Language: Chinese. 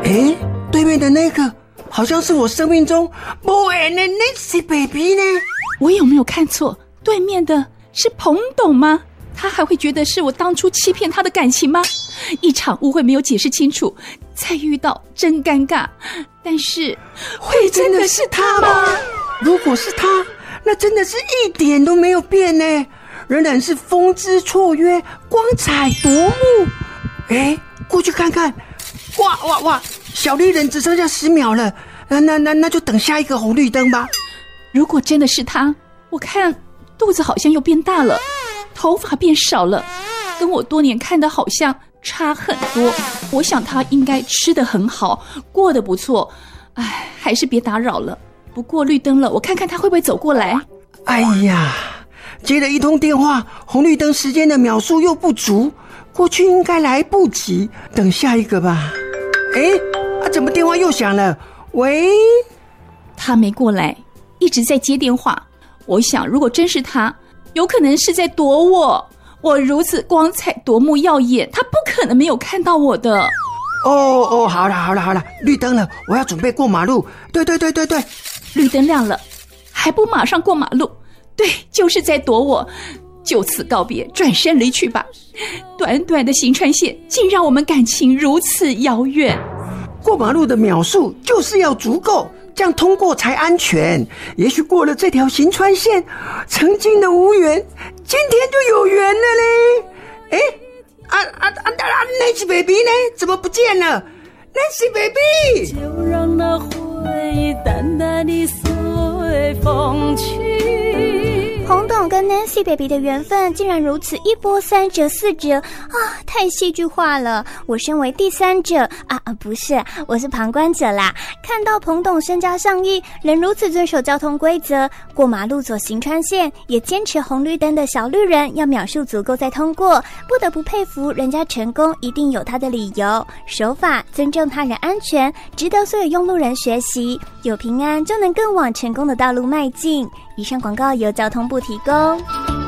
诶，对面的那个好像是我生命中不缘的 Nancy baby 呢。 我有没有看错？对面的是彭董吗？他还会觉得是我当初欺骗他的感情吗？一场误会没有解释清楚，再遇到真尴尬。但是会真的是他吗？ 如果是他，那真的是一点都没有变呢，仍然是风姿绰约，光彩夺目。诶，过去看看，哇，小绿人只剩下10秒了，那就等下一个红绿灯吧。 如果真的是他，我看肚子好像又变大了，头发变少了，跟我多年看的好像差很多。我想他应该吃得很好，过得不错。哎，还是别打扰了。不过绿灯了，我看看他会不会走过来。 哎呀，接了一通电话，红绿灯时间的秒数又不足，过去应该来不及，等下一个吧。诶，怎么电话又响了？喂？ 他没过来，一直在接电话。我想如果真是他，有可能是在躲我。我如此光彩夺目耀眼，他不可能没有看到我的。 哦，好了，绿灯了，我要准备过马路。对， 绿灯亮了，还不马上过马路？对，就是在躲我。就此告别，转身离去吧。短短的行川线，竟让我们感情如此遥远。 过马路的秒数就是要足够，这样通过才安全。也许过了这条行川线，曾经的无缘，今天就有缘了嘞。Nancy baby 呢？怎么不见了 ？Nancy baby， 就让那灰淡淡地随风去。 彭董跟 Nancy baby 的缘分竟然如此一波3折4折啊，太戏剧化了。我身为第3者不是，我是旁观者啦。看到彭董身家上亿，仍如此遵守交通规则，过马路走行川线，也坚持红绿灯的小绿人要秒数足够再通过，不得不佩服人家成功一定有他的理由，守法尊重他人安全，值得所有用路人学习。有平安就能更往成功的道路迈进。以上广告由交通部提供。